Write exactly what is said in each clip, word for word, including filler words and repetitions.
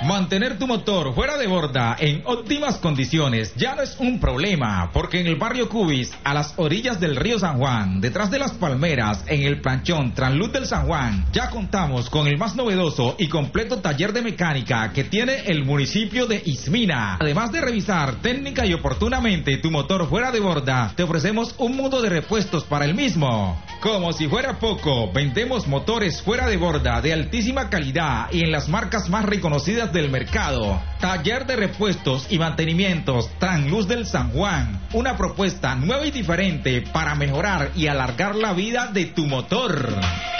Mantener tu motor fuera de borda en óptimas condiciones ya no es un problema, porque en el barrio Cubis, a las orillas del río San Juan, detrás de las palmeras, en el planchón Transluz del San Juan, ya contamos con el más novedoso y completo taller de mecánica que tiene el municipio de Ismina. Además de revisar técnica y oportunamente tu motor fuera de borda, te ofrecemos un mundo de repuestos para el mismo. Como si fuera poco, vendemos motores fuera de borda de altísima calidad y en las marcas más reconocidas del mercado. Taller de repuestos y mantenimientos Transluz del San Juan, una propuesta nueva y diferente para mejorar y alargar la vida de tu motor.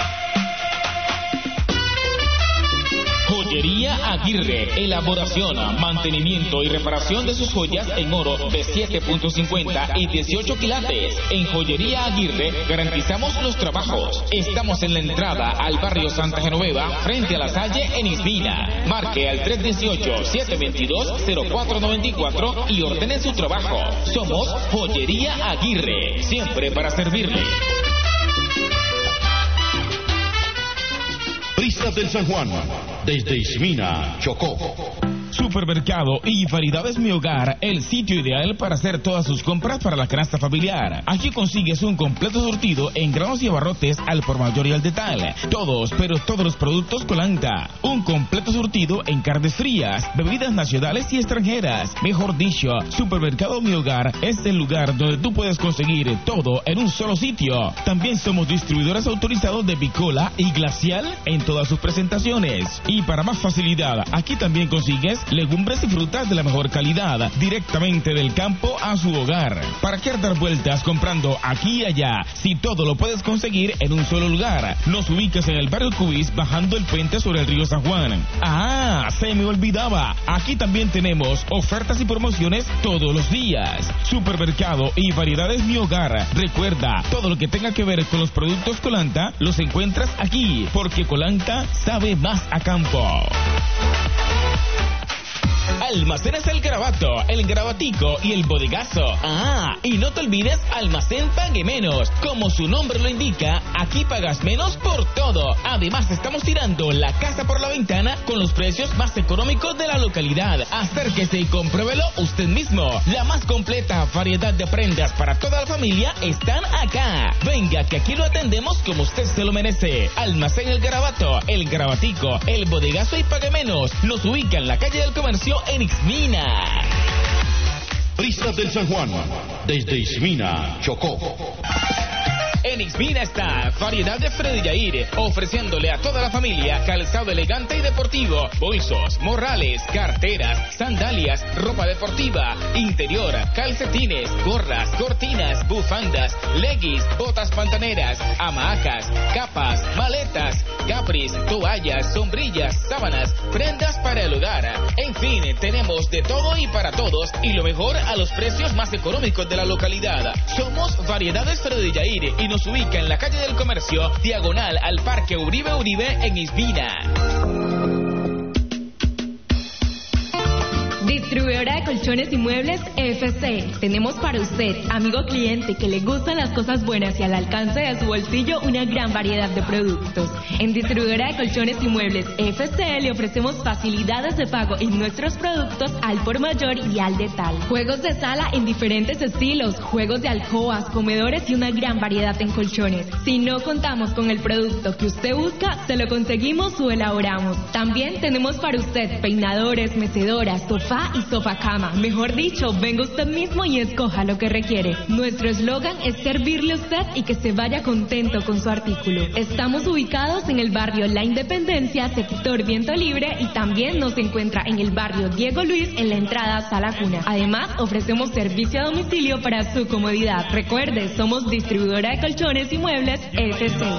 Joyería Aguirre, elaboración, mantenimiento y reparación de sus joyas en oro de siete punto cincuenta y dieciocho quilates. En Joyería Aguirre garantizamos los trabajos. Estamos en la entrada al barrio Santa Genoveva, frente a la Salle en Ismina. Marque al tres uno ocho, siete dos dos, cero cuatro nueve cuatro y ordene su trabajo. Somos Joyería Aguirre, siempre para servirle. Brisas del San Juan, desde Ismina, Chocó. Supermercado y Variedades Mi Hogar, el sitio ideal para hacer todas sus compras para la canasta familiar. Aquí consigues un completo surtido en granos y abarrotes al por mayor y al detal. Todos, pero todos los productos Colanta. Un completo surtido en carnes frías, bebidas nacionales y extranjeras. Mejor dicho, Supermercado Mi Hogar es el lugar donde tú puedes conseguir todo en un solo sitio. También somos distribuidores autorizados de Bicola y Glacial en todas sus presentaciones. Y para más facilidad, aquí también consigues legumbres y frutas de la mejor calidad, directamente del campo a su hogar. ¿Para qué dar vueltas comprando aquí y allá, si todo lo puedes conseguir en un solo lugar? Nos ubicas en el barrio Cubis, bajando el puente sobre el río San Juan. ¡Ah! Se me olvidaba. Aquí también tenemos ofertas y promociones todos los días. Supermercado y Variedades Mi Hogar. Recuerda, todo lo que tenga que ver con los productos Colanta, los encuentras aquí, porque Colanta sabe más a campo. Almacenes El Garabato, El Garabatico y El Bodegazo. Ah, y no te olvides Almacén Pague Menos. Como su nombre lo indica, aquí pagas menos por todo. Además, estamos tirando la casa por la ventana con los precios más económicos de la localidad. Acérquese y compruébelo usted mismo. La más completa variedad de prendas para toda la familia están acá. Venga, que aquí lo atendemos como usted se lo merece. Almacén El Garabato, El Garabatico, El Bodegazo y Pague Menos. Nos ubica en la calle del Comercio en Ismina. Brisas del San Juan, desde Ismina, Chocó. En Ismina está Variedad de Freddy Yair, ofreciéndole a toda la familia calzado elegante y deportivo, bolsos, morrales, carteras, sandalias, ropa deportiva, interior, calcetines, gorras, cortinas, bufandas, leggings, botas pantaneras, hamacas, capas, maletas, capris, toallas, sombrillas, sábanas, prendas para el hogar. En fin, tenemos de todo y para todos, y lo mejor a los precios más económicos de la localidad. Somos Variedades Freddy Yair y nos ubica en la calle del Comercio, diagonal al Parque Uribe Uribe en Ismina. Distribuidora de colchones y muebles F C. Tenemos para usted, amigo cliente que le gustan las cosas buenas y al alcance de su bolsillo, una gran variedad de productos. En Distribuidora de colchones y muebles F C le ofrecemos facilidades de pago en nuestros productos al por mayor y al detal. Juegos de sala en diferentes estilos, juegos de alcobas, comedores y una gran variedad en colchones. Si no contamos con el producto que usted busca, se lo conseguimos o elaboramos. También tenemos para usted peinadores, mecedoras, sofá y sofá cama. Mejor dicho, venga usted mismo y escoja lo que requiere. Nuestro eslogan es servirle a usted y que se vaya contento con su artículo. Estamos ubicados en el barrio La Independencia, sector Viento Libre, y también nos encuentra en el barrio Diego Luis, en la entrada Sala Cuna. Además, ofrecemos servicio a domicilio para su comodidad. Recuerde, somos distribuidora de colchones y muebles F C.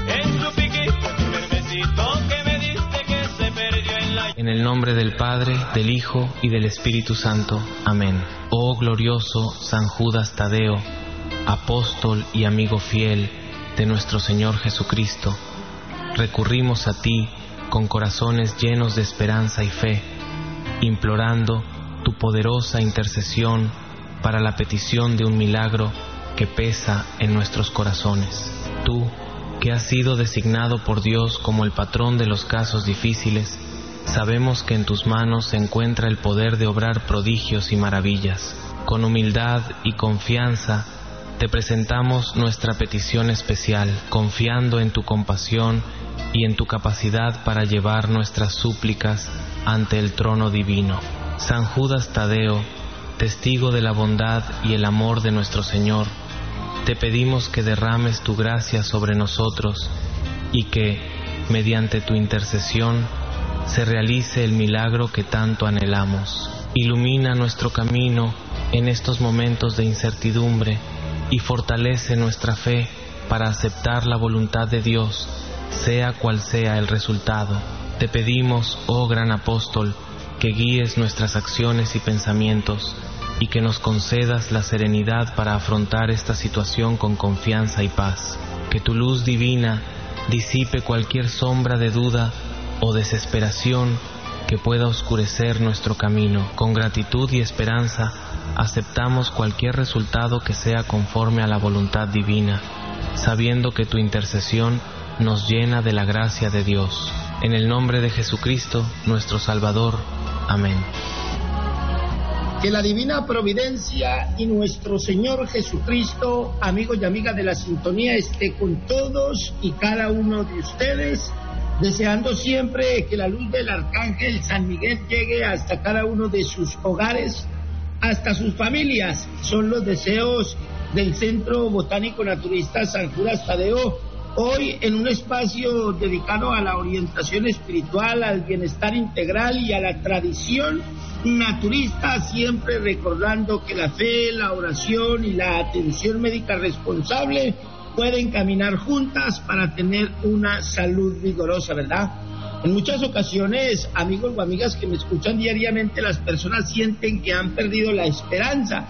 En el nombre del Padre, del Hijo y del Espíritu Santo. Amén. Oh glorioso San Judas Tadeo, apóstol y amigo fiel de nuestro Señor Jesucristo, recurrimos a ti con corazones llenos de esperanza y fe, implorando tu poderosa intercesión para la petición de un milagro que pesa en nuestros corazones. Tú, que has sido designado por Dios como el patrón de los casos difíciles, Sabemos que en tus manos se encuentra el poder de obrar prodigios y maravillas. Con humildad y confianza te presentamos nuestra petición especial, confiando en tu compasión y en tu capacidad para llevar nuestras súplicas ante el trono divino. San Judas Tadeo, testigo de la bondad y el amor de nuestro Señor, te pedimos que derrames tu gracia sobre nosotros y que, mediante tu intercesión, se realice el milagro que tanto anhelamos. Ilumina nuestro camino en estos momentos de incertidumbre y fortalece nuestra fe para aceptar la voluntad de Dios, sea cual sea el resultado. Te pedimos, oh gran apóstol, que guíes nuestras acciones y pensamientos y que nos concedas la serenidad para afrontar esta situación con confianza y paz. Que tu luz divina disipe cualquier sombra de duda o desesperación que pueda oscurecer nuestro camino. Con gratitud y esperanza aceptamos cualquier resultado que sea conforme a la voluntad divina, sabiendo que tu intercesión nos llena de la gracia de Dios. En el nombre de Jesucristo, nuestro Salvador. Amén. Que la divina providencia y nuestro Señor Jesucristo, amigos y amigas de la sintonía, esté con todos y cada uno de ustedes, deseando siempre que la luz del Arcángel San Miguel llegue hasta cada uno de sus hogares, hasta sus familias. Son los deseos del Centro Botánico Naturista San Judas Tadeo, hoy en un espacio dedicado a la orientación espiritual, al bienestar integral y a la tradición naturista, siempre recordando que la fe, la oración y la atención médica responsable pueden caminar juntas para tener una salud vigorosa, ¿verdad? En muchas ocasiones, amigos o amigas que me escuchan diariamente, las personas sienten que han perdido la esperanza.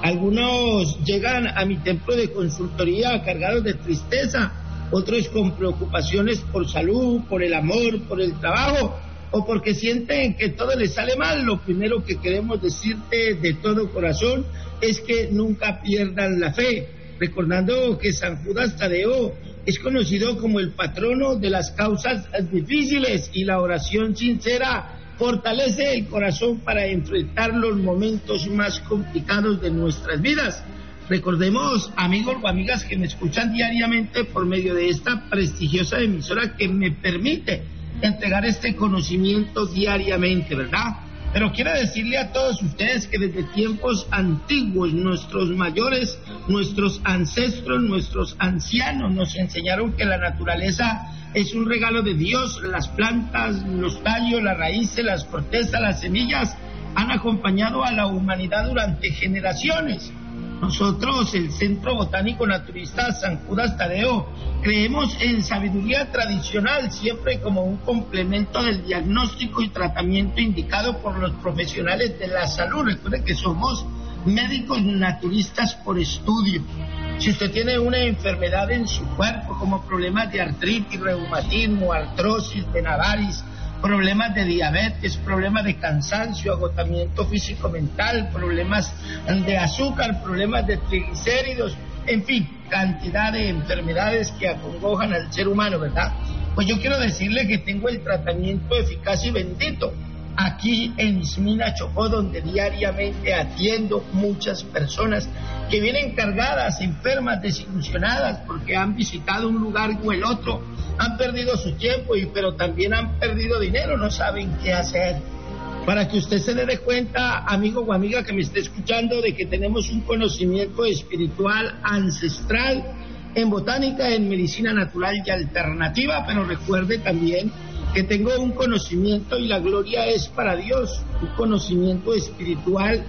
Algunos llegan a mi templo de consultoría cargados de tristeza, otros con preocupaciones por salud, por el amor, por el trabajo, o porque sienten que todo les sale mal. Lo primero que queremos decirte de todo corazón es que nunca pierdan la fe, recordando que San Judas Tadeo es conocido como el patrono de las causas difíciles, y la oración sincera fortalece el corazón para enfrentar los momentos más complicados de nuestras vidas. Recordemos, amigos o amigas que me escuchan diariamente por medio de esta prestigiosa emisora que me permite entregar este conocimiento diariamente, ¿verdad? Pero quiero decirle a todos ustedes que desde tiempos antiguos nuestros mayores, nuestros ancestros, nuestros ancianos nos enseñaron que la naturaleza es un regalo de Dios. Las plantas, los tallos, las raíces, las cortezas, las semillas han acompañado a la humanidad durante generaciones. Nosotros, el Centro Botánico Naturista San Judas Tadeo, creemos en sabiduría tradicional, siempre como un complemento del diagnóstico y tratamiento indicado por los profesionales de la salud. Recuerden que somos médicos naturistas por estudio. Si usted tiene una enfermedad en su cuerpo, como problemas de artritis, reumatismo, artrosis, venadaris, problemas de diabetes, problemas de cansancio, agotamiento físico-mental, problemas de azúcar, problemas de triglicéridos, en fin, cantidad de enfermedades que acongojan al ser humano, ¿verdad? Pues yo quiero decirle que tengo el tratamiento eficaz y bendito aquí en Ismina, Chocó, donde diariamente atiendo muchas personas que vienen cargadas, enfermas, desilusionadas, porque han visitado un lugar o el otro, han perdido su tiempo, y pero también han perdido dinero, no saben qué hacer. Para que usted se dé cuenta, amigo o amiga que me esté escuchando, de que tenemos un conocimiento espiritual ancestral en botánica, en medicina natural y alternativa, pero recuerde también que tengo un conocimiento, y la gloria es para Dios, un conocimiento espiritual,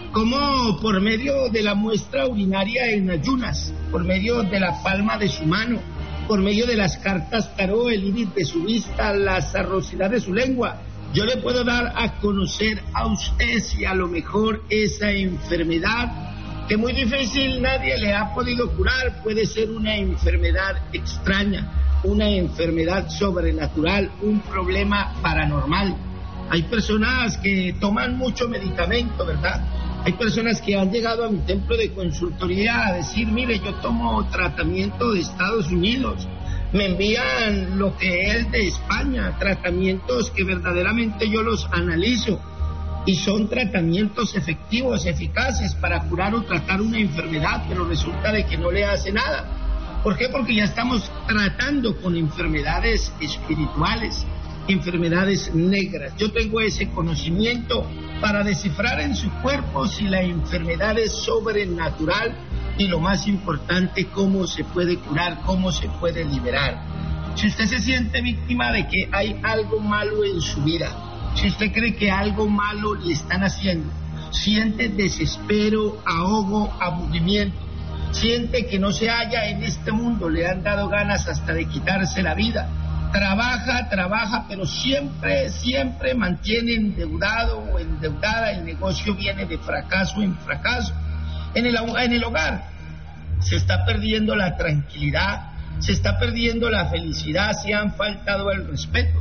como por medio de la muestra urinaria en ayunas, por medio de la palma de su mano, por medio de las cartas tarot, el iris de su vista, la sarrosidad de su lengua, yo le puedo dar a conocer a usted si a lo mejor esa enfermedad, que muy difícil nadie le ha podido curar, puede ser una enfermedad extraña, una enfermedad sobrenatural, un problema paranormal. Hay personas que toman mucho medicamento, ¿verdad? Hay personas que han llegado a mi templo de consultoría a decir, mire, yo tomo tratamiento de Estados Unidos, me envían lo que es de España, tratamientos que verdaderamente yo los analizo y son tratamientos efectivos, eficaces para curar o tratar una enfermedad, pero resulta de que no le hace nada. ¿Por qué? Porque ya estamos tratando con enfermedades espirituales, enfermedades negras. Yo tengo ese conocimiento para descifrar en su cuerpo si la enfermedad es sobrenatural y lo más importante, cómo se puede curar, cómo se puede liberar. Si usted se siente víctima de que hay algo malo en su vida, si usted cree que algo malo le están haciendo, siente desespero, ahogo, aburrimiento, siente que no se halla en este mundo, le han dado ganas hasta de quitarse la vida, trabaja, trabaja, pero siempre, siempre mantiene endeudado o endeudada, el negocio viene de fracaso en fracaso. En el, en el hogar se está perdiendo la tranquilidad, se está perdiendo la felicidad, se han faltado el respeto.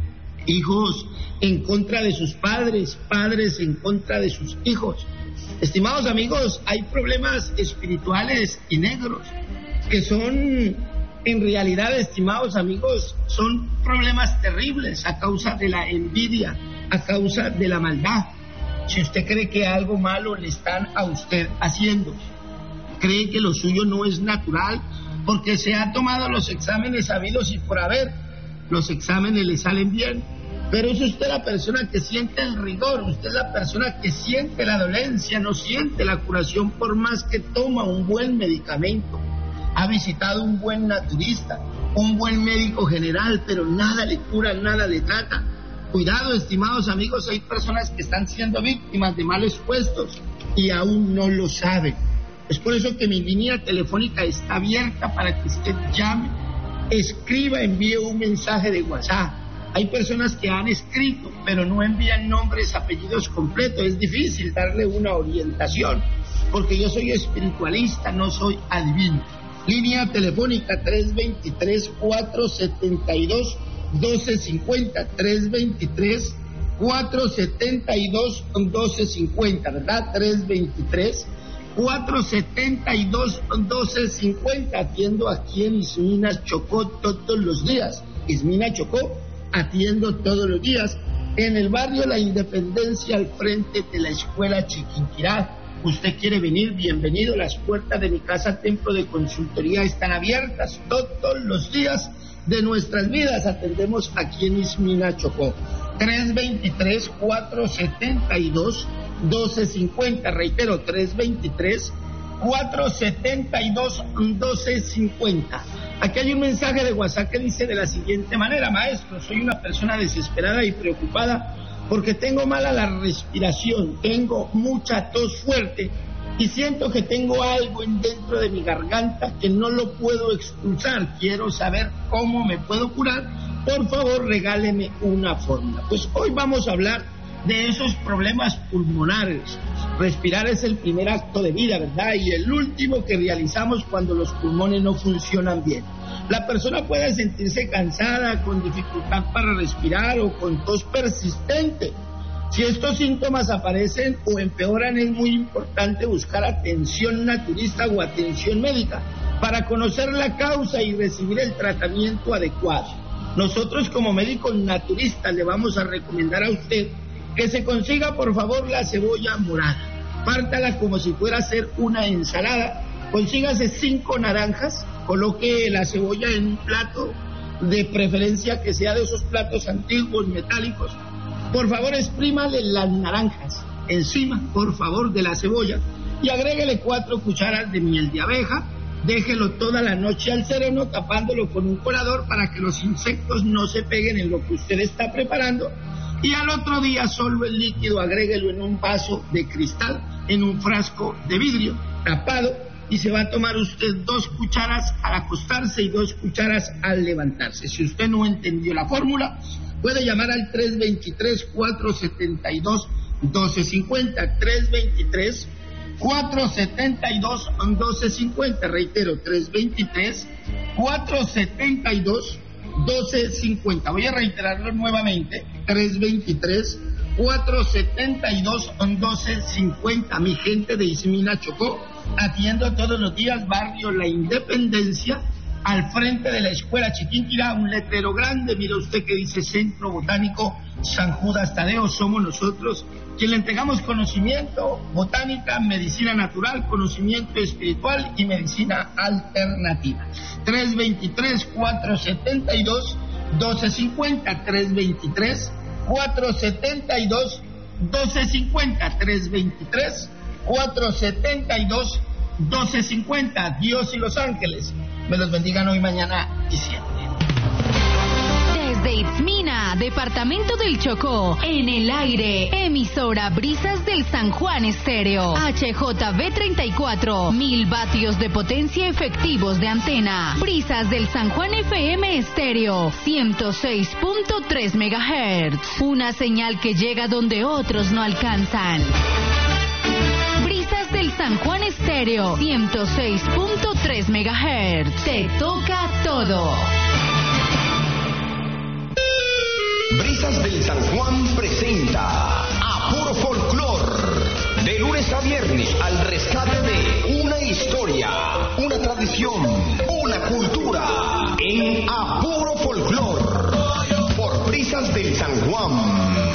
Hijos en contra de sus padres, padres en contra de sus hijos. Estimados amigos, hay problemas espirituales y negros que son, en realidad, estimados amigos, son problemas terribles a causa de la envidia, a causa de la maldad. Si usted cree que algo malo le están a usted haciendo, cree que lo suyo no es natural, porque se ha tomado los exámenes habidos y por haber, los exámenes le salen bien, pero es usted la persona que siente el rigor, usted es la persona que siente la dolencia, no siente la curación por más que toma un buen medicamento. Ha visitado un buen naturista, un buen médico general, pero nada le cura, nada le trata. Cuidado, estimados amigos, hay personas que están siendo víctimas de males puestos y aún no lo saben. Es por eso que mi línea telefónica está abierta para que usted llame, escriba, envíe un mensaje de WhatsApp. Hay personas que han escrito, pero no envían nombres, apellidos completos. Es difícil darle una orientación, porque yo soy espiritualista, no soy adivino. Línea telefónica tres dos tres, cuatro siete dos, uno dos cinco cero, tres dos tres, cuatro siete dos, uno dos cinco cero, ¿verdad? tres dos tres, cuatro siete dos, uno dos cinco cero. Atiendo aquí en Ismina, Chocó, todos los días. Ismina, Chocó, atiendo todos los días. En el barrio La Independencia, al frente de la escuela Chiquinquirá. Usted quiere venir, bienvenido. Las puertas de mi casa, templo de consultoría, están abiertas todos los días de nuestras vidas. Atendemos aquí en Ismina, Chocó. tres dos tres, cuatro siete dos, uno dos cinco cero. Reitero, tres dos tres, cuatro siete dos, uno dos cinco cero. Aquí hay un mensaje de WhatsApp que dice de la siguiente manera: maestro, soy una persona desesperada y preocupada porque tengo mala la respiración, tengo mucha tos fuerte y siento que tengo algo en dentro de mi garganta que no lo puedo expulsar. Quiero saber cómo me puedo curar. Por favor, regáleme una fórmula. Pues hoy vamos a hablar de esos problemas pulmonares. Respirar es el primer acto de vida, ¿verdad? Y el último que realizamos cuando los pulmones no funcionan bien. La persona puede sentirse cansada, con dificultad para respirar o con tos persistente. Si estos síntomas aparecen o empeoran, es muy importante buscar atención naturista o atención médica para conocer la causa y recibir el tratamiento adecuado. Nosotros, como médicos naturistas, le vamos a recomendar a usted que se consiga, por favor, la cebolla morada. Pártala como si fuera a hacer una ensalada. Consígase cinco naranjas, coloque la cebolla en un plato, de preferencia que sea de esos platos antiguos, metálicos. Por favor, exprímale las naranjas encima, por favor, de la cebolla y agréguele cuatro cucharas de miel de abeja. Déjelo toda la noche al sereno, tapándolo con un colador para que los insectos no se peguen en lo que usted está preparando. Y al otro día, solo el líquido, agréguelo en un vaso de cristal, en un frasco de vidrio, tapado, y se va a tomar usted dos cucharas al acostarse y dos cucharas al levantarse. Si usted no entendió la fórmula, puede llamar al tres dos tres, cuatro siete dos, uno dos cinco cero, tres dos tres, cuatro siete dos, uno dos cinco cero. Reitero, tres dos tres, cuatro siete dos, uno dos cinco cero. Voy a reiterarlo nuevamente, tres dos tres, cuatro siete dos, uno dos cinco cero. Mi gente de Ismina, Chocó, atiendo todos los días, barrio La Independencia, al frente de la escuela Chiquinquirá, un letrero grande, mira usted que dice Centro Botánico San Judas Tadeo. Somos nosotros quien le entregamos conocimiento, botánica, medicina natural, conocimiento espiritual y medicina alternativa. tres veintitrés, cuatrocientos setenta y dos, doce cincuenta, tres veintitrés, cuatrocientos setenta y dos, doce cincuenta, tres veintitrés, cuatrocientos setenta y dos, doce cincuenta. Dios y los ángeles me los bendigan hoy, mañana y siempre. Desde Itzmina, departamento del Chocó, en el aire, emisora Brisas del San Juan Estéreo, H J V treinta y cuatro, mil vatios de potencia efectivos de antena, Brisas del San Juan F M Estéreo, ciento seis punto tres megahertz, una señal que llega donde otros no alcanzan. Brisas del San Juan Estéreo, ciento seis punto tres megahertz, te toca todo. Brisas del San Juan presenta a Puro Folclor, de lunes a viernes al rescate de una historia, una tradición, una cultura, en A Puro Folclor, por Brisas del San Juan.